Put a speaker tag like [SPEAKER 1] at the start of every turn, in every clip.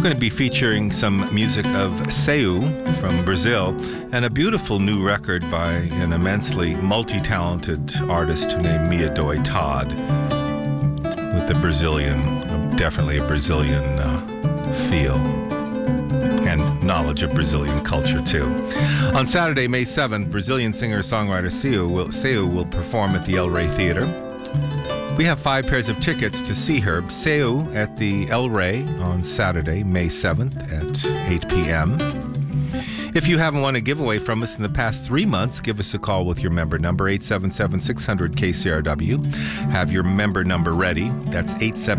[SPEAKER 1] going to be featuring some music of Seu from Brazil and a beautiful new record by an immensely multi-talented artist named Mia Doi Todd with a Brazilian, definitely a Brazilian feel and knowledge of Brazilian culture too. On Saturday, May 7th, Brazilian singer-songwriter Seu will perform at the El Rey Theater. We have 5 pairs of tickets to see her. Seu at the El Rey on Saturday, May 7th at 8 p.m. If you haven't won a giveaway from us in the past 3 months, give us a call with your member number, 877-600-KCRW. Have your member number ready. That's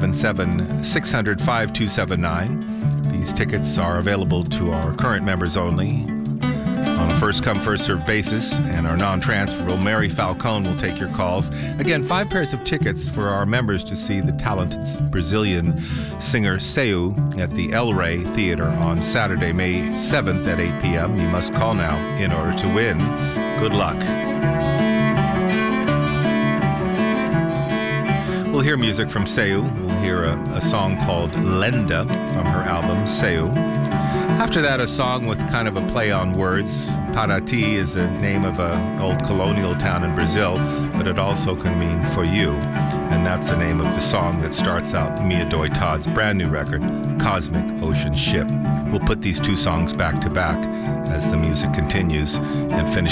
[SPEAKER 1] 877-600-5279. These tickets are available to our current members only on a first-come, first-served basis, and our non-transferable Mary Falcone will take your calls. Again, 5 pairs of tickets for our members to see the talented Brazilian singer Seu at the El Rey Theater on Saturday, May 7th at 8 p.m. You must call now in order to win. Good luck. We'll hear music from Seu. We'll hear a song called Lenda from her album Seu. After that, a song with kind of a play on words. Paraty is the name of an old colonial town in Brazil, but it also can mean for you. And that's the name of the song that starts out Mia Doi Todd's brand new record, Cosmic Ocean Ship. We'll put these 2 songs back to back as the music continues and finish